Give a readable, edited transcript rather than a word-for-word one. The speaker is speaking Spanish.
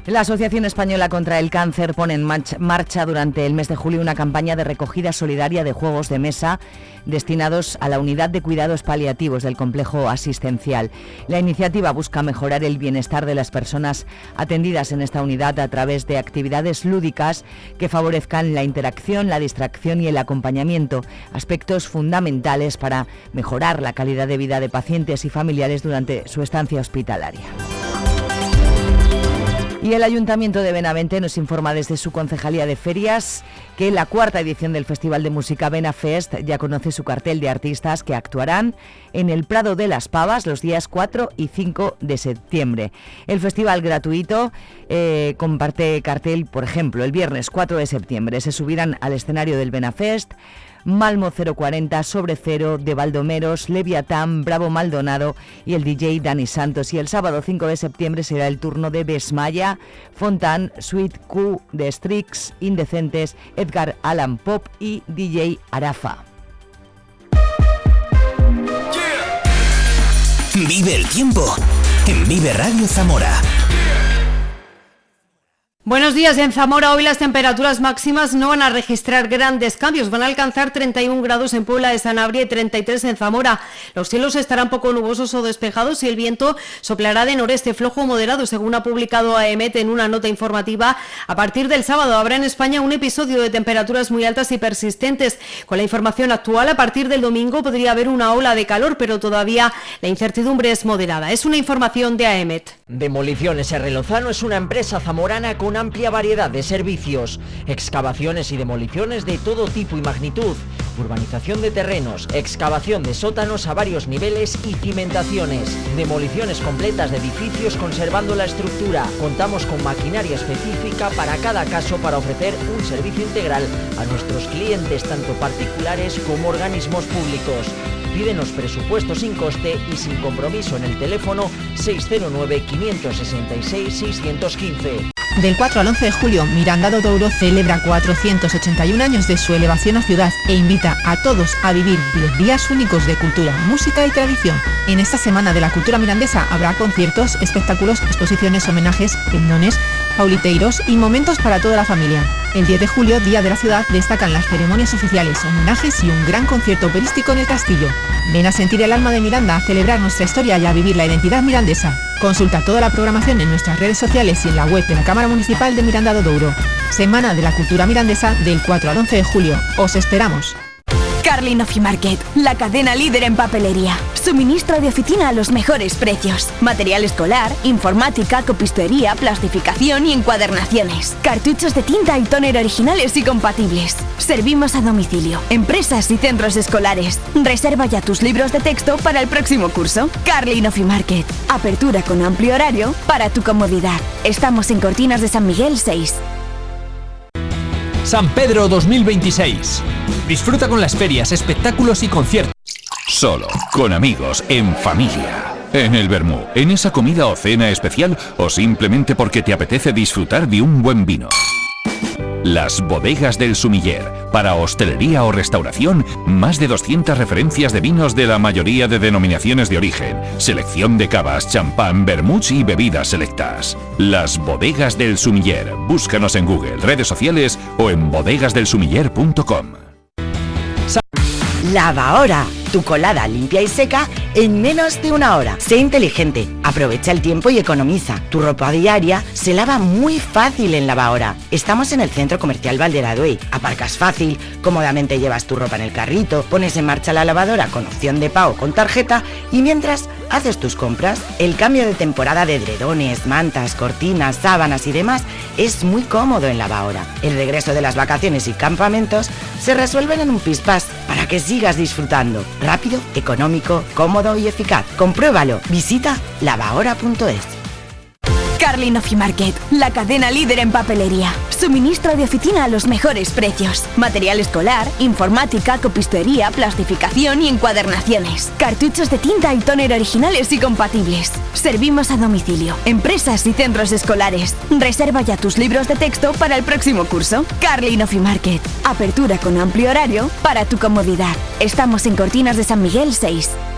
La Asociación Española contra el Cáncer pone en marcha durante el mes de julio una campaña de recogida solidaria de juegos de mesa destinados a la unidad de cuidados paliativos del complejo asistencial. La iniciativa busca mejorar el bienestar de las personas atendidas en esta unidad a través de actividades lúdicas que favorezcan la interacción, la distracción y el acompañamiento, aspectos fundamentales para mejorar la calidad de vida de pacientes y familiares durante su estancia hospitalaria. Y el Ayuntamiento de Benavente nos informa desde su Concejalía de Ferias que la cuarta edición del Festival de Música Benafest ya conoce su cartel de artistas que actuarán en el Prado de las Pavas los días 4 y 5 de septiembre. El festival gratuito comparte cartel, por ejemplo, el viernes 4 de septiembre se subirán al escenario del Benafest Malmo 040, Sobre Cero, de Baldomeros, Leviatán, Bravo Maldonado y el DJ Dani Santos. Y el sábado 5 de septiembre será el turno de Besmaya, Fontán, Sweet Q, The Strix, Indecentes, Edgar Allan Pop y DJ Arafa. Vive el tiempo en Vive Radio Zamora. Buenos días. En Zamora hoy las temperaturas máximas no van a registrar grandes cambios. Van a alcanzar 31 grados en Puebla de Sanabria y 33 en Zamora. Los cielos estarán poco nubosos o despejados y el viento soplará de noreste flojo o moderado, según ha publicado AEMET en una nota informativa. A partir del sábado habrá en España un episodio de temperaturas muy altas y persistentes. Con la información actual, a partir del domingo podría haber una ola de calor, pero todavía la incertidumbre es moderada. Es una información de AEMET. Demoliciones R. Lozano es una empresa zamorana con amplia variedad de servicios, excavaciones y demoliciones de todo tipo y magnitud, urbanización de terrenos, excavación de sótanos a varios niveles y cimentaciones, demoliciones completas de edificios conservando la estructura. Contamos con maquinaria específica para cada caso para ofrecer un servicio integral a nuestros clientes, tanto particulares como organismos públicos. Pídenos presupuesto sin coste y sin compromiso en el teléfono 609-566-615. Del 4 al 11 de julio, Mirandado Douro celebra 481 años de su elevación a ciudad e invita a todos a vivir 10 días únicos de cultura, música y tradición. En esta semana de la cultura mirandesa habrá conciertos, espectáculos, exposiciones, homenajes, pendones, pauliteiros y momentos para toda la familia. El 10 de julio, Día de la Ciudad, destacan las ceremonias oficiales, homenajes y un gran concierto operístico en el castillo. Ven a sentir el alma de Miranda, a celebrar nuestra historia y a vivir la identidad mirandesa. Consulta toda la programación en nuestras redes sociales y en la web de la Cámara Municipal de Mirandado Douro. Semana de la Cultura Mirandesa del 4 al 11 de julio. ¡Os esperamos! Carlin Ofimarket, la cadena líder en papelería. Suministro de oficina a los mejores precios. Material escolar, informática, copistería, plastificación y encuadernaciones. Cartuchos de tinta y tóner originales y compatibles. Servimos a domicilio, empresas y centros escolares. Reserva ya tus libros de texto para el próximo curso. Carlin Ofimarket. Apertura con amplio horario para tu comodidad. Estamos en Cortinas de San Miguel 6. San Pedro 2026. Disfruta con las ferias, espectáculos y conciertos. Solo, con amigos, en familia. En el Vermú, en esa comida o cena especial o simplemente porque te apetece disfrutar de un buen vino. Las Bodegas del Sumiller. Para hostelería o restauración, más de 200 referencias de vinos de la mayoría de denominaciones de origen, selección de cavas, champán, vermuts y bebidas selectas. Las Bodegas del Sumiller. Búscanos en Google, redes sociales o en bodegasdelsumiller.com. Lavahora, tu colada limpia y seca en menos de una hora. Sé inteligente, aprovecha el tiempo y economiza. Tu ropa diaria se lava muy fácil en Lavahora. Estamos en el Centro Comercial Valderaduey. Aparcas fácil, cómodamente llevas tu ropa en el carrito, pones en marcha la lavadora con opción de pago con tarjeta y mientras haces tus compras, el cambio de temporada de edredones, mantas, cortinas, sábanas y demás es muy cómodo en Lavahora. El regreso de las vacaciones y campamentos se resuelven en un pispás para que sigas disfrutando. Rápido, económico, cómodo y eficaz. Compruébalo. Visita lavahora.es. Carlin Ofimarket, la cadena líder en papelería. Suministro de oficina a los mejores precios. Material escolar, informática, copistería, plastificación y encuadernaciones. Cartuchos de tinta y tóner originales y compatibles. Servimos a domicilio, empresas y centros escolares. Reserva ya tus libros de texto para el próximo curso. Carlin Ofimarket. Apertura con amplio horario para tu comodidad. Estamos en Cortinas de San Miguel 6.